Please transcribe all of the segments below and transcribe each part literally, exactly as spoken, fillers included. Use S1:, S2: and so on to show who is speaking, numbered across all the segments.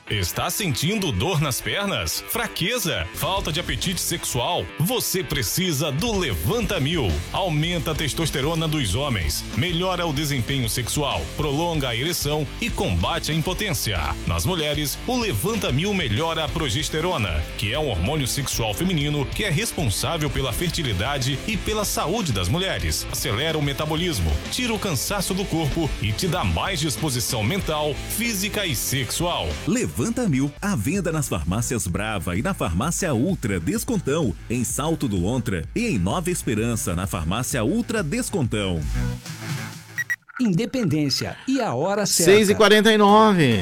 S1: Está sentindo dor nas pernas? Fraqueza? Falta de apetite sexual? Você precisa do Levanta Mil. Aumenta a testosterona dos homens, melhora o desempenho sexual, prolonga a ereção e combate a impotência. Nas mulheres, o Levanta Mil melhora a progesterona, que é um hormônio sexual feminino que é responsável pela fertilidade e pela saúde das mulheres. Acelera o metabolismo, tira o cansaço do corpo e te dá mais disposição mental, física e sexual.
S2: Levanta Mil, à venda nas farmácias Brava e na farmácia Ultra Descontão, em Salto do Lontra e em Nova Esperança, na farmácia Ultra Descontão.
S3: Independência e a hora certa.
S4: seis e quarenta e nove.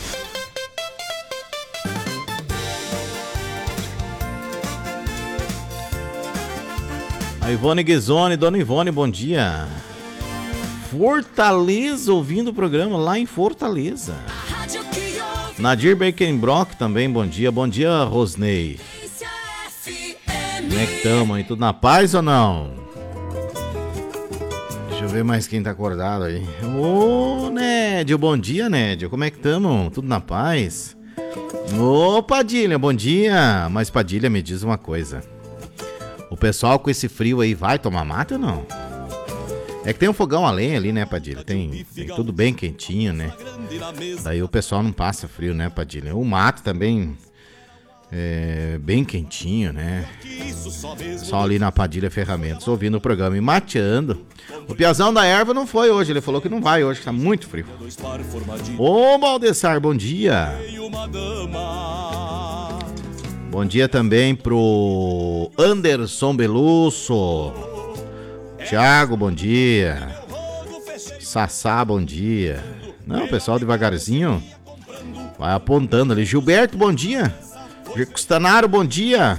S4: A Ivone Guizone, Dona Ivone, bom dia. Fortaleza, ouvindo o programa lá em Fortaleza. Nadir Beckenbrock também, bom dia. Bom dia, Rosnei. Como é que estamos aí? Tudo na paz ou não? Deixa eu ver mais quem tá acordado aí. Ô, Nédio, bom dia, Nédio. Como é que estamos? Tudo na paz? Ô, Padilha, bom dia. Mas, Padilha, me diz uma coisa. O pessoal com esse frio aí vai tomar mate ou não? É que tem um fogão a lenha ali, né, Padilha? Tem, tem tudo bem quentinho, né? Daí o pessoal não passa frio, né, Padilha? O mato também é bem quentinho, né? Só ali na Padilha Ferramentas, ouvindo o programa e mateando. O Piazão da Erva não foi hoje, ele falou que não vai hoje, que tá muito frio. Ô, Baldessar, bom dia. Bom dia também pro Anderson Belusso. Thiago, bom dia. Sassá, bom dia. Não, pessoal, devagarzinho. Vai apontando ali. Gilberto, bom dia. Custanaro, bom dia.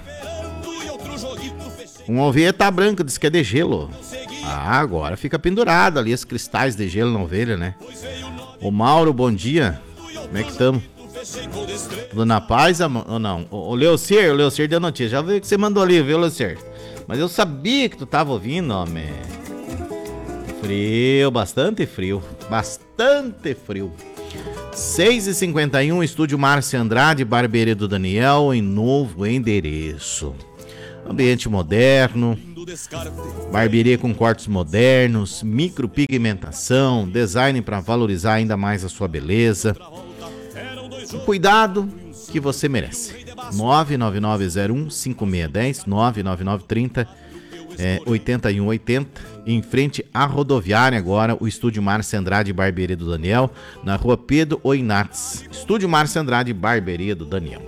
S4: Uma ovelha branca, diz que é de gelo. Ah, agora fica pendurado ali, esses cristais de gelo na ovelha, né? O Mauro, bom dia. Como é que estamos? Tudo na paz ou não? O Leocir, o Leocir deu notícia. Já viu que você mandou ali, viu, Leocir? Mas eu sabia que tu tava ouvindo, homem. Frio, bastante frio. Bastante frio. seis e cinquenta e um, Estúdio Márcia Andrade, Barbearia do Daniel, em novo endereço. Ambiente moderno. Barbearia com cortes modernos, micropigmentação, design para valorizar ainda mais a sua beleza. O cuidado que você merece. nove nove nove zero um cinco seis um zero, nove nove nove trinta é, oitenta e um oitenta, em frente à rodoviária agora, o Estúdio Márcia Andrade Barbearia do Daniel, na rua Pedro Oinats. Estúdio Márcia Andrade Barbearia do Daniel.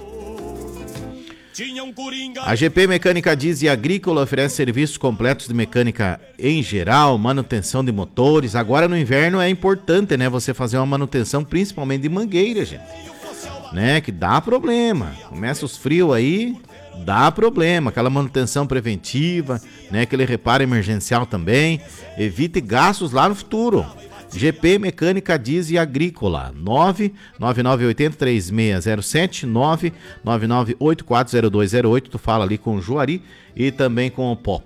S4: A G P Mecânica Diesel e Agrícola oferece serviços completos de mecânica em geral, manutenção de motores. Agora no inverno é importante, né, você fazer uma manutenção principalmente de mangueira, gente. Né, que dá problema. Começa os frios aí, dá problema. Aquela manutenção preventiva, né, aquele reparo emergencial também. Evite gastos lá no futuro. G P Mecânica Diesel e Agrícola, nove nove nove oito zero três seis zero sete, nove nove nove oito quatro zero dois zero oito. Tu fala ali com o Juari e também com o Pop.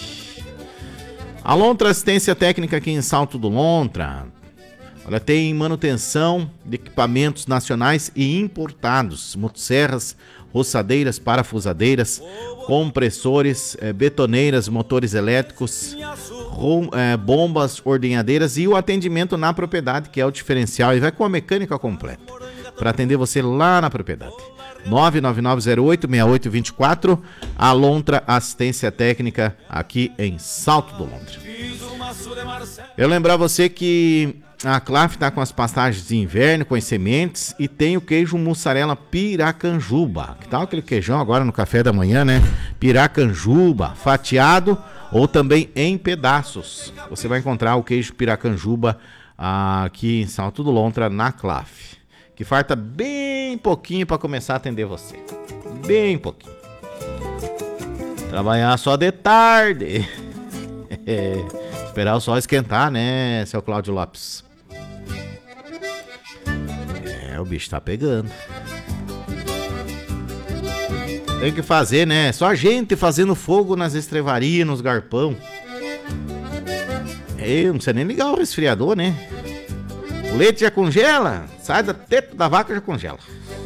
S4: A Lontra Assistência Técnica aqui em Salto do Lontra. Olha, tem manutenção de equipamentos nacionais e importados, motosserras, roçadeiras, parafusadeiras, compressores, eh, betoneiras, motores elétricos, rom, eh, bombas, ordenhadeiras e o atendimento na propriedade, que é o diferencial, e vai com a mecânica completa, para atender você lá na propriedade. nove nove nove zero oito seis oito dois quatro, a Lontra Assistência Técnica aqui em Salto do Lontra. Eu lembrar você que a Claf está com as pastagens de inverno, com as sementes, e tem o queijo mussarela Piracanjuba. Que tal aquele queijão agora no café da manhã, né? Piracanjuba, fatiado ou também em pedaços. Você vai encontrar o queijo Piracanjuba aqui em Salto do Lontra, na Claf. Que farta bem pouquinho para começar a atender você. Bem pouquinho. Trabalhar só de tarde. Esperar o sol esquentar, né, seu Cláudio Lopes? É, o bicho tá pegando. Tem que fazer, né? Só a gente fazendo fogo nas estrevarias, nos garpão. É, não precisa nem ligar o resfriador, né? O leite já congela, sai da teta da vaca já congela.